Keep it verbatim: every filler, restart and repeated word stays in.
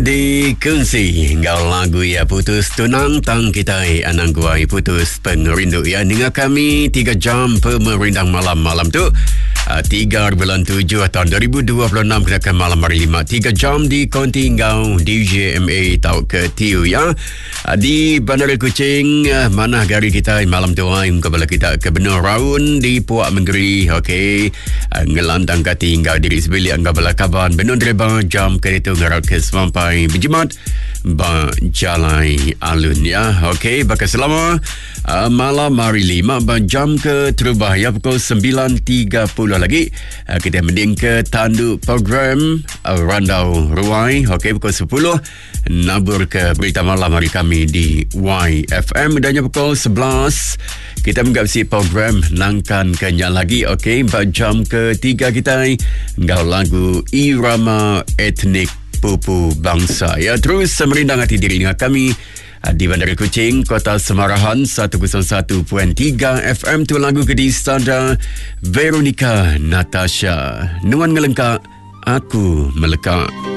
Di kongsi Engkau lagu ya putus tunang tang kita anang guai putus pengerindu ya dengan kami tiga jam pemerintang malam-malam tu uh, tiga bulan tujuh tahun dua ribu dua puluh enam kita akan malam hari lima tiga jam di konti Engkau D J M A tau ke tiu ya uh, di Bandar Kuching uh, mana gari kita malam tu uh, kepala kita ke Benur Raun di Puak Menggeri okey uh, ngelantang kati Engkau diri sebeli Engkau bala kaban Benur Dreba jam ke itu ngarat ke sampai berjimat ba jalai alun ya. Okey, bakal selama uh, malam hari lima ba jam ke terubah ya pukul sembilan tiga puluh lagi uh, kita mending ke tanduk program uh, Randau Ruai. Okey, pukul sepuluh nabur ke berita malam hari kami di Y F M dan pukul sebelas kita mengabsi program nangkan kenya lagi. Okey, ba jam ke tiga kita ngau lagu irama etnik pupu bangsa ya. Terus merindang hati diri dengan kami di Bandar Kuching, Kota Semarahan seratus satu perpuluhan tiga F M tu lagu Kedis Sada Veronica Natasha Nuan Ngelengkak Aku Melekat.